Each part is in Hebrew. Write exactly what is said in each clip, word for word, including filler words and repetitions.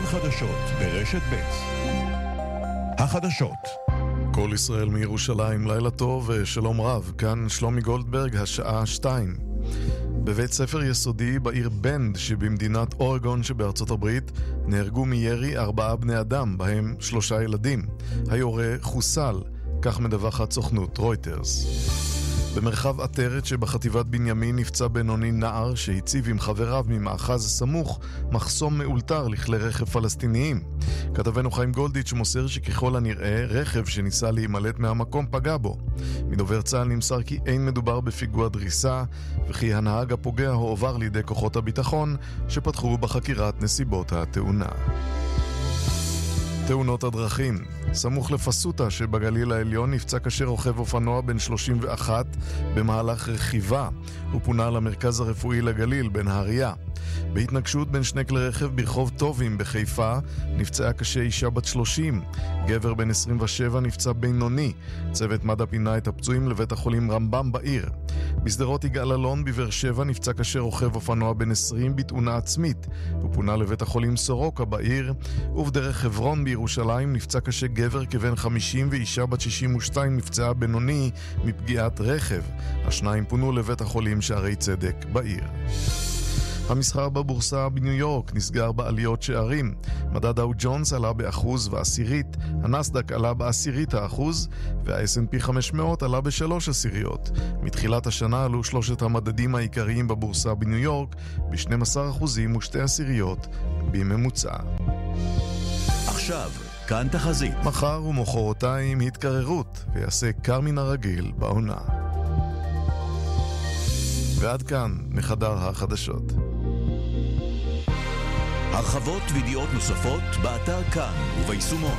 חדשות ברשת ב'. החדשות. כל ישראל מירושלים, לילה טוב ושלום רב. כאן שלומי גולדברג, השעה שתיים. בבית ספר יסודי בעיר בנד שבמדינת אורגון שבארצות הברית נהרגו מירי ארבעה בני אדם, בהם שלושה ילדים. היורה חוסל, כך מדווחת סוכנות רויטרס. במרחב עטרת שבחטיבת בנימין נפצע בינוני נער שהציב עם חבריו ממאחז סמוך מחסום מאולתר לכלי רכב פלסטיניים. כתבנו חיים גולדיץ' מוסר שככל הנראה רכב שניסה להימלט מהמקום פגע בו. מדובר צה"ל נמסר כי אין מדובר בפיגוע דריסה וכי הנהג הפוגע הועבר לידי כוחות הביטחון שפתחו בחקירת נסיבות התאונה. תאונות הדרכים. סמוך לפסוטה שבגליל העליון נפצע קשה רוכב אופנוע בן שלושים ואחת במהלך רכיבה. הוא פונה למרכז הרפואי לגליל בנהריה. בהתנגשות בין שני כלי רכב ברחוב טובים בחיפה נפצעה קשה אישה בת שלושים. גבר בן עשרים ושבע נפצע בינוני. צוות מד"א פינה את הפצועים לבית החולים רמב"ם בעיר. בשדרות יגאל אלון בבאר שבע נפצע קשה רוכב אופנוע בן עשרים בתאונה עצמית. הוא פונה לבית החולים סורוקה בעיר. ובדרך חברון בירושלים נפצע קשה גבר כבן חמישים ואישה בת שישים ושתיים נפצעה בינוני מפגיעת רכב. השניים פונו לבית החולים שערי צדק בעיר. המסחר בבורסה בניו יורק נסגר בעליות שערים. מדד דאו ג'ונס עלה באחוז ועשירית, הנסדק עלה בעשירית האחוז, וה-אס אנד פי חמש מאות עלה בשלוש עשיריות. מתחילת השנה עלו שלושת המדדים העיקריים בבורסה בניו יורק ב-שנים עשר אחוזים ושתי עשיריות בממוצע. עכשיו, כאן תחזית. מחר ומחרתיים התקררות ויעשה קר מן הרגיל בעונה. ועד כאן מחדר החדשות. הרחבות וידיעות נוספות באתר כאן וביישומון.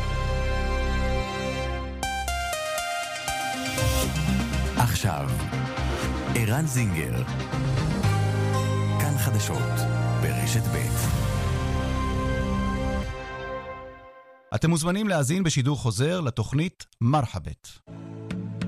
עכשיו, ערן זינגר. כאן חדשות ברשת ב'. אתם מוזמנים להאזין בשידור חוזר לתוכנית מרחבת.